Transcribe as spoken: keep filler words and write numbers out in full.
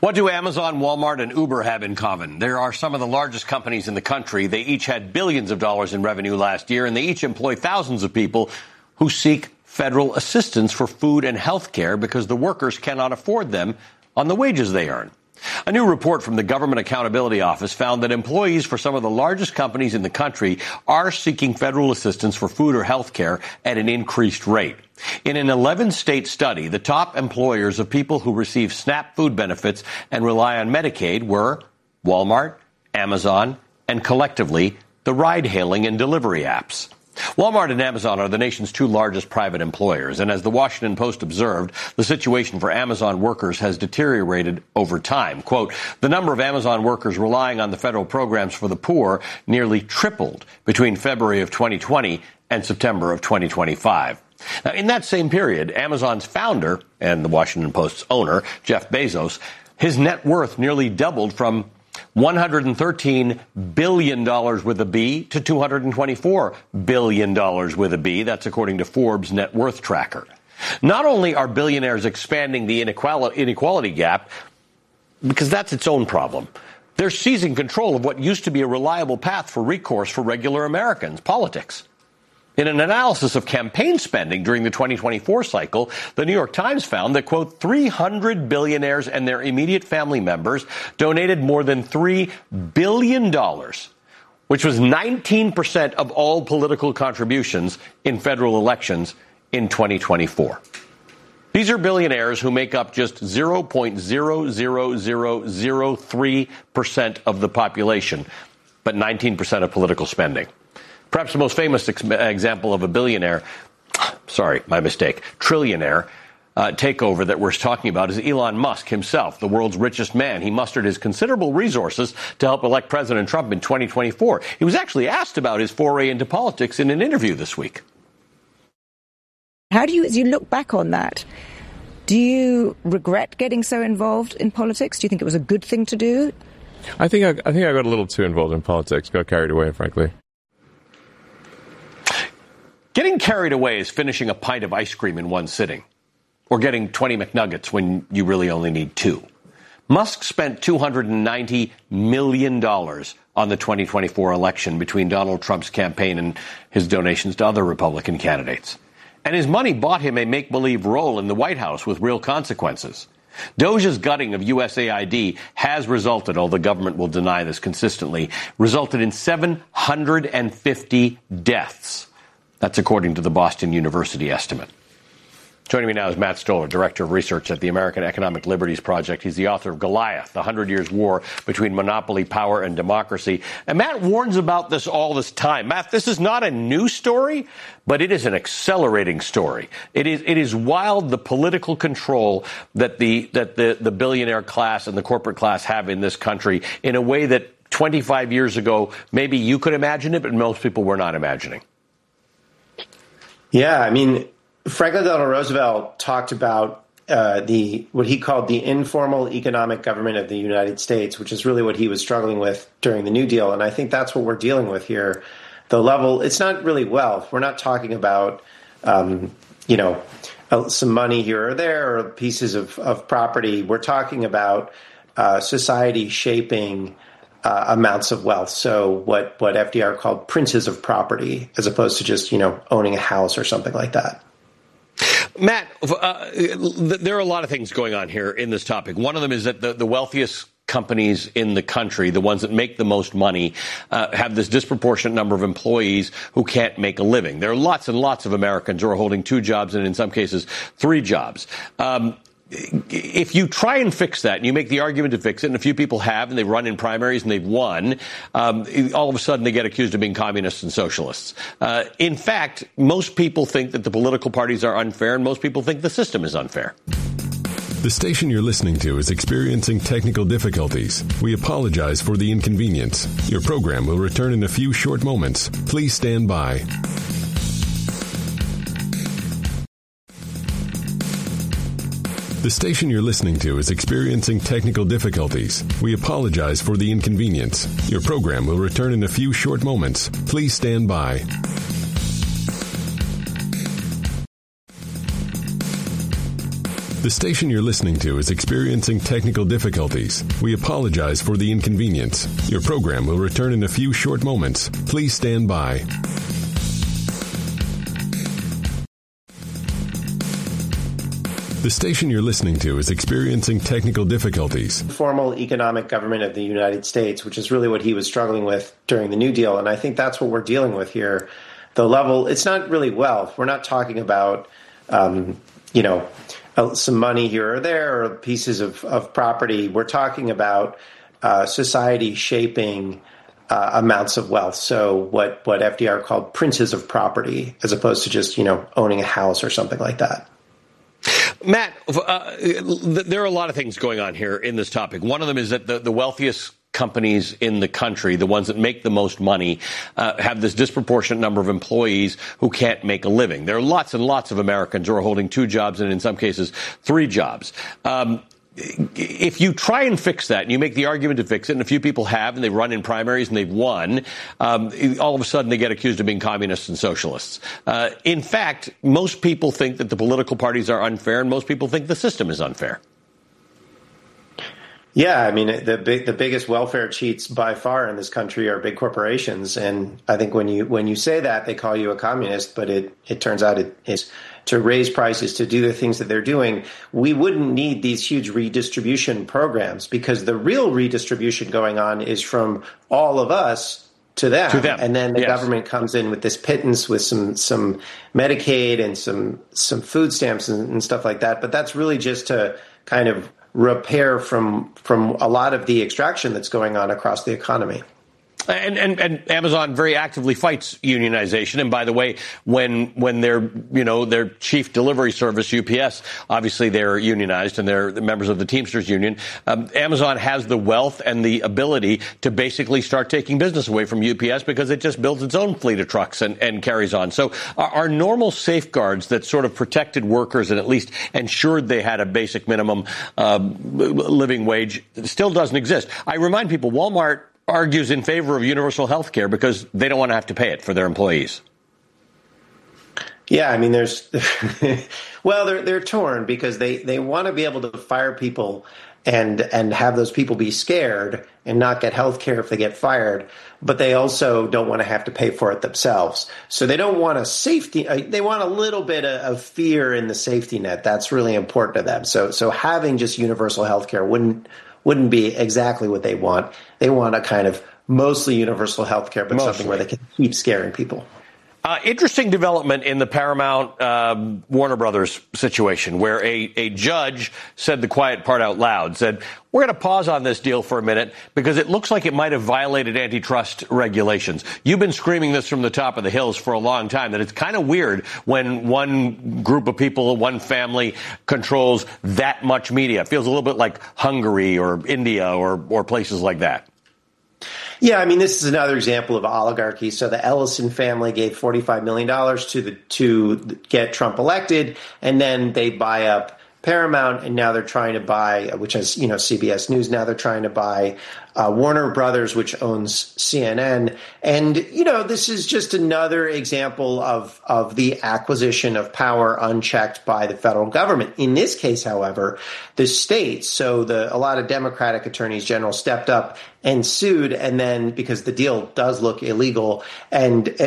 What do Amazon, Walmart, and Uber have in common? There are some of the largest companies in the country. They each had billions of dollars in revenue last year, and they each employ thousands of people who seek federal assistance for food and health care because the workers cannot afford them on the wages they earn. A new report from the Government Accountability Office found that employees for some of the largest companies in the country are seeking federal assistance for food or health care at an increased rate. In an eleven-state study, the top employers of people who receive SNAP food benefits and rely on Medicaid were Walmart, Amazon, and collectively the ride-hailing and delivery apps. Walmart and Amazon are the nation's two largest private employers, and as the Washington Post observed, the situation for Amazon workers has deteriorated over time. Quote, the number of Amazon workers relying on the federal programs for the poor nearly tripled between February of twenty twenty and September of twenty twenty-five. Now, in that same period, Amazon's founder and the Washington Post's owner, Jeff Bezos, his net worth nearly doubled from one hundred thirteen billion dollars with a B to two hundred twenty-four billion dollars with a B. That's according to Forbes' net worth tracker. Not only are billionaires expanding the inequality gap, because that's its own problem, they're seizing control of what used to be a reliable path for recourse for regular Americans, politics. In an analysis of campaign spending during the twenty twenty-four cycle, the New York Times found that, quote, three hundred billionaires and their immediate family members donated more than three billion dollars, which was nineteen percent of all political contributions in federal elections in twenty twenty-four. These are billionaires who make up just zero point zero zero zero zero three percent of the population, but nineteen percent of political spending. Perhaps the most famous ex- example of a billionaire, sorry, my mistake, trillionaire uh, takeover that we're talking about is Elon Musk himself, the world's richest man. He mustered his considerable resources to help elect President Trump in twenty twenty-four. He was actually asked about his foray into politics in an interview this week. How do you, as you look back on that, do you regret getting so involved in politics? Do you think it was a good thing to do? I think I, I think I got a little too involved in politics, got carried away, frankly. Getting carried away is finishing a pint of ice cream in one sitting, or getting twenty McNuggets when you really only need two. Musk spent two hundred ninety million dollars on the twenty twenty-four election between Donald Trump's campaign and his donations to other Republican candidates. And his money bought him a make-believe role in the White House with real consequences. Doge's gutting of U S A I D has resulted, although the government will deny this consistently, resulted in seven hundred fifty deaths. That's according to the Boston University estimate. Joining me now is Matt Stoller, Director of Research at the American Economic Liberties Project. He's the author of Goliath, the Hundred Years' War Between Monopoly, Power, and Democracy. And Matt warns about this all this time. Matt, this is not a new story, but it is an accelerating story. It is it is wild, the political control that the that the, the billionaire class and the corporate class have in this country in a way that twenty-five years ago, maybe you could imagine it, but most people were not imagining. Yeah, I mean, Franklin Delano Roosevelt talked about uh, the what he called the informal economic government of the United States, which is really what he was struggling with during the New Deal. And I think that's what we're dealing with here. The level, it's not really wealth. We're not talking about, um, you know, some money here or there or pieces of, of property. We're talking about uh, society shaping Uh, amounts of wealth. So what, what F D R called princes of property, as opposed to just, you know, owning a house or something like that. Matt, uh, there are a lot of things going on here in this topic. One of them is that the, the wealthiest companies in the country, the ones that make the most money, uh, have this disproportionate number of employees who can't make a living. There are lots and lots of Americans who are holding two jobs and in some cases three jobs. Um, If you try and fix that, and you make the argument to fix it, and a few people have, and they've run in primaries and they've won, um, all of a sudden they get accused of being communists and socialists. Uh, in fact, most people think that the political parties are unfair, and most people think the system is unfair. The station you're listening to is experiencing technical difficulties. We apologize for the inconvenience. Your program will return in a few short moments. Please stand by. The station you're listening to is experiencing technical difficulties. We apologize for the inconvenience. Your program will return in a few short moments. Please stand by. The station you're listening to is experiencing technical difficulties. We apologize for the inconvenience. Your program will return in a few short moments. Please stand by. The station you're listening to is experiencing technical difficulties. Formal economic government of the United States, which is really what he was struggling with during the New Deal. And I think that's what we're dealing with here. The level, it's not really wealth. We're not talking about, um, you know, some money here or there or pieces of, of property. We're talking about uh, society shaping uh, amounts of wealth. So what, what F D R called princes of property, as opposed to just, you know, owning a house or something like that. Matt, uh, there are a lot of things going on here in this topic. One of them is that the, the wealthiest companies in the country, the ones that make the most money, uh, have this disproportionate number of employees who can't make a living. There are lots and lots of Americans who are holding two jobs and in some cases three jobs. Um, if you try and fix that, and you make the argument to fix it, and a few people have, and they've run in primaries and they've won, um, all of a sudden they get accused of being communists and socialists. Uh, in fact, most people think that the political parties are unfair, and most people think the system is unfair. Yeah, I mean, the big, the biggest welfare cheats by far in this country are big corporations, and I think when you when you say that, they call you a communist. But it it turns out it is to raise prices, to do the things that they're doing. We wouldn't need these huge redistribution programs, because the real redistribution going on is from all of us to them, to them. And then the yes. government comes in with this pittance, with some some Medicaid and some some food stamps and, and stuff like that. But that's really just to kind of repair from from a lot of the extraction that's going on across the economy. And, and, and Amazon very actively fights unionization. And by the way, when when their you know their chief delivery service U P S, obviously they're unionized and they're the members of the Teamsters Union. Um, Amazon has the wealth and the ability to basically start taking business away from U P S because it just builds its own fleet of trucks and, and carries on. So our, our normal safeguards that sort of protected workers and at least ensured they had a basic minimum uh, living wage still doesn't exist. I remind people, Walmart argues in favor of universal health care because they don't want to have to pay it for their employees. Yeah, I mean, there's well, they're they're torn because they, they want to be able to fire people and and have those people be scared and not get health care if they get fired, but they also don't want to have to pay for it themselves. So they don't want a safety. They want a little bit of fear in the safety net. That's really important to them. So so having just universal health care wouldn't. wouldn't be exactly what they want. They want a kind of mostly universal health care, but mostly something where they can keep scaring people. Uh, interesting development in the Paramount um, Warner Brothers situation, where a, a judge said the quiet part out loud, said, we're going to pause on this deal for a minute because it looks like it might have violated antitrust regulations. You've been screaming this from the top of the hills for a long time, that it's kind of weird when one group of people, one family controls that much media. It feels a little bit like Hungary or India or, or places like that. Yeah, I mean, this is another example of oligarchy. So the Ellison family gave forty-five million dollars to the to get Trump elected, and then they buy up Paramount, and now they're trying to buy, which has, you know, C B S News. Now they're trying to buy uh, Warner Brothers, which owns C N N. And, you know, this is just another example of, of the acquisition of power unchecked by the federal government. In this case, however, the states, so the a lot of Democratic attorneys general stepped up and sued, and then because the deal does look illegal, and